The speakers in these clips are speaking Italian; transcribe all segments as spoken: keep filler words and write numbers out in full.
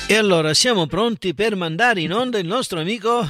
E allora siamo pronti per mandare in onda il nostro amico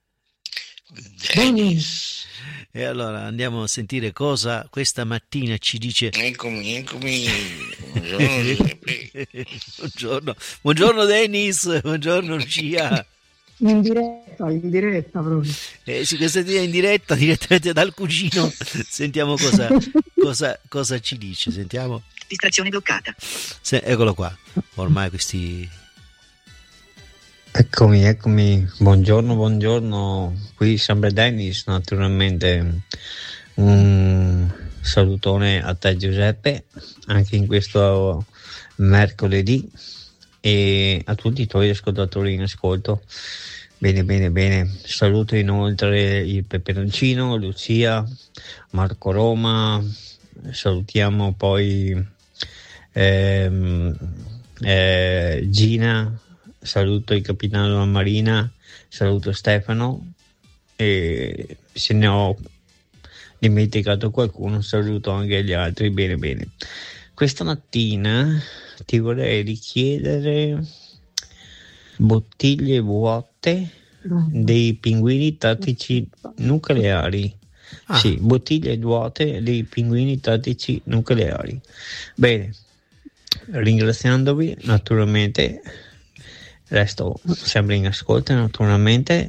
Dennis. E allora andiamo a sentire cosa questa mattina ci dice. Eccomi, eccomi. Buongiorno. Buongiorno, buongiorno Dennis, buongiorno Lucia. In diretta, in diretta proprio. Eh sì, questa è in diretta direttamente dal cugino. Sentiamo cosa, cosa, cosa ci dice. Sentiamo. Distrazione bloccata. Se, eccolo qua. Ormai questi. Eccomi, eccomi. Buongiorno, buongiorno. Qui sempre Dennis, naturalmente. Un salutone a te Giuseppe, anche in questo mercoledì, e a tutti i tuoi ascoltatori in ascolto. Bene, bene, bene. Saluto inoltre il Peperoncino, Lucia, Marco Roma. Salutiamo poi ehm, eh, Gina. Saluto il capitano Marina. Saluto Stefano. E se ne ho dimenticato qualcuno, saluto anche gli altri. Bene, bene. Questa mattina ti vorrei richiedere bottiglie vuote dei pinguini tattici nucleari. Ah. Sì, bottiglie vuote dei pinguini tattici nucleari. Bene, ringraziandovi naturalmente, resto sempre in ascolto naturalmente,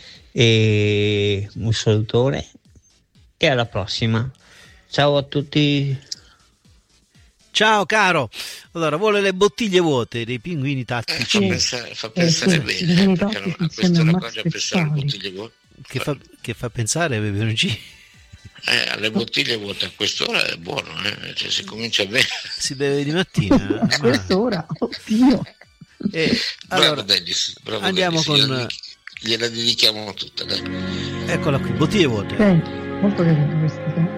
e un salutone e alla prossima. Ciao a tutti. Ciao caro. Allora, vuole le bottiglie vuote dei pinguini Eh, tattici. fa pensare, fa pensare sì, bene, i perché tattici a questa insieme è a una cosa a Max pensare alle Pezzali. bottiglie vuote. Che fa, che fa pensare Peperoncino. Eh, alle bottiglie vuote a quest'ora è buono, eh? Cioè, si comincia bene. Si beve di mattina. A Ma- quest'ora, oddio. E Bravo allora, Dennis, bravo andiamo Dennis, con- gliela, gliela dedichiamo tutta, dai. eccola qui, bottiglie vuote. Senti, molto carino questo.